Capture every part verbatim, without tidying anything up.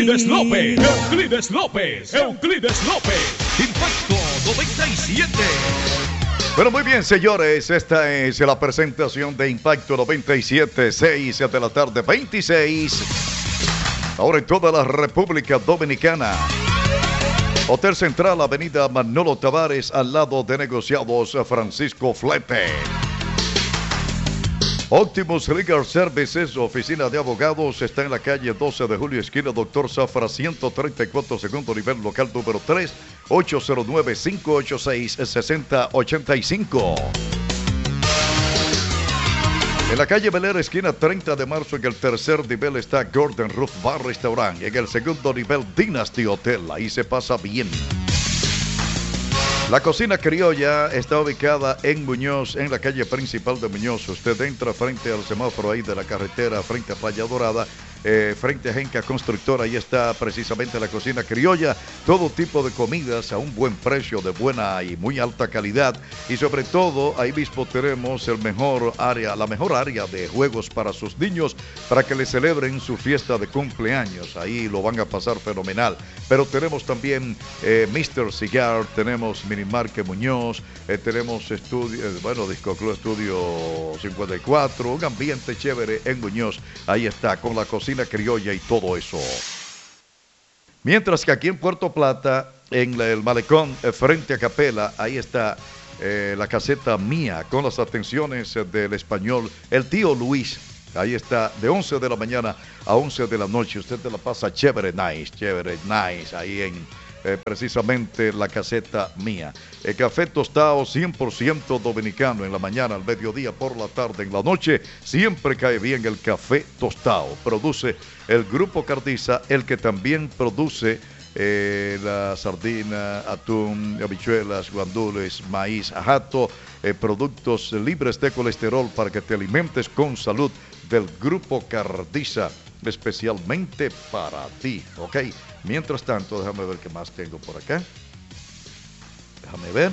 Euclides López, Euclides López, Euclides López. Impacto noventa y siete. Bueno, muy bien, señores, esta es la presentación de Impacto noventa y siete, seis de la tarde, veintiséis. Ahora en toda la República Dominicana. Hotel Central, Avenida Manolo Tavares, al lado de Negociados Francisco Flete. Optimus Legal Services, oficina de abogados, está en la calle doce de julio, esquina Doctor Zafra, ciento treinta y cuatro, segundo nivel, local número tres, ocho cero nueve, cinco ocho seis, seis cero ocho cinco. En la calle Bel Air, esquina treinta de marzo, en el tercer nivel está Gordon Roof Bar Restaurant. En el segundo nivel, Dynasty Hotel. Ahí se pasa bien. La cocina criolla está ubicada en Muñoz, en la calle principal de Muñoz. Usted entra frente al semáforo ahí de la carretera, frente a Playa Dorada, eh, frente a Genca Constructora. Ahí está precisamente la cocina criolla. Todo tipo de comidas a un buen precio, de buena y muy alta calidad. Y sobre todo, ahí mismo tenemos el mejor área, la mejor área de juegos para sus niños, para que le celebren su fiesta de cumpleaños. Ahí lo van a pasar fenomenal. Pero tenemos también eh, mister Cigar, tenemos Minimarque Muñoz, eh, tenemos estudio, eh, bueno, Disco Club Estudio cincuenta y cuatro, un ambiente chévere en Muñoz. Ahí está, con la cocina criolla y todo eso. Mientras que aquí en Puerto Plata, en la, el malecón, eh, frente a Capela, ahí está eh, la caseta mía, con las atenciones eh, del español, el tío Luis. Ahí está, de once de la mañana a once de la noche. Usted te la pasa chévere, nice, chévere, nice, ahí en eh, precisamente la caseta mía. El café tostado cien por ciento dominicano, en la mañana, al mediodía, por la tarde, en la noche. Siempre cae bien el café tostado. Produce el Grupo Cardiza, el que también produce eh, la sardina, atún, habichuelas, guandules, maíz, ajato, eh, productos libres de colesterol para que te alimentes con salud, del Grupo Cardiza, especialmente para ti, ¿ok? Mientras tanto, déjame ver qué más tengo por acá. Déjame ver.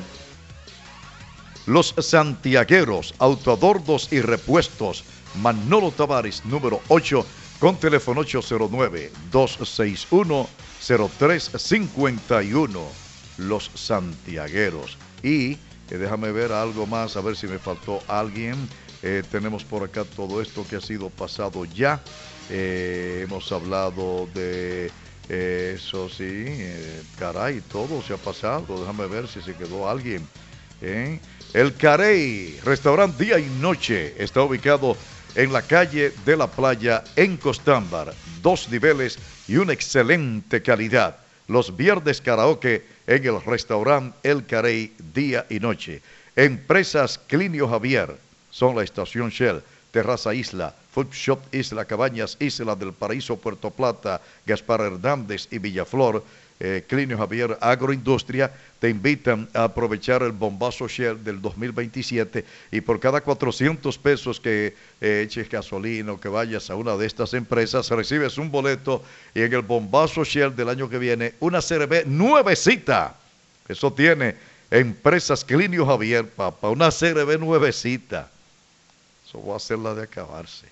Los Santiagueros, autoadornos y repuestos, Manolo Tavares, número ocho, con teléfono ocho cero nueve, dos seis uno, cero tres cinco uno. Los Santiagueros. Y eh, déjame ver algo más, a ver si me faltó alguien. Eh, tenemos por acá todo esto que ha sido pasado ya. Eh, hemos hablado de eh, eso, sí. Eh, caray, todo se ha pasado. Déjame ver si se quedó alguien. ¿eh? El Carey, restaurante día y noche, está ubicado en la calle de la Playa, en Costámbar. Dos niveles y una excelente calidad. Los viernes karaoke en el restaurante El Carey, día y noche. Empresas Clinio Javier. Son la Estación Shell, Terraza Isla, Food Shop Isla Cabañas, Isla del Paraíso, Puerto Plata, Gaspar Hernández y Villaflor. eh, Clinio Javier Agroindustria te invitan a aprovechar el bombazo Shell del dos mil veintisiete, y por cada cuatrocientos pesos que eh, eches gasolina o que vayas a una de estas empresas, recibes un boleto, y en el bombazo Shell del año que viene una cerveza nuevecita. Eso tiene Empresas Clinio Javier, papá, una C R B nuevecita. Eso va a ser la de acabarse.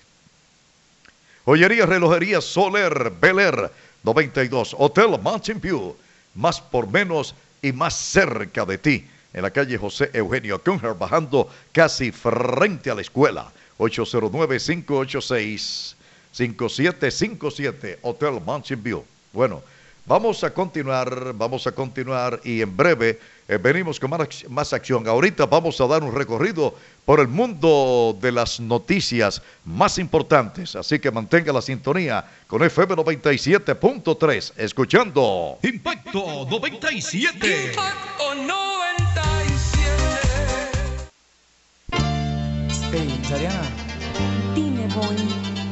Joyería, relojería Soler, Bel Air noventa y dos, Hotel Mountain View, más por menos y más cerca de ti, en la calle José Eugenio Cunher, bajando casi frente a la escuela. ocho cero nueve, cinco ocho seis, cinco siete cinco siete, Hotel Mountain View. Bueno, vamos a continuar, vamos a continuar y en breve eh, venimos con más, más acción. Ahorita vamos a dar un recorrido por el mundo de las noticias más importantes. Así que mantenga la sintonía con F M noventa y siete punto tres, escuchando Impacto noventa y siete. Impacto noventa y siete. Hey, Sariana. Dime, Bonnie.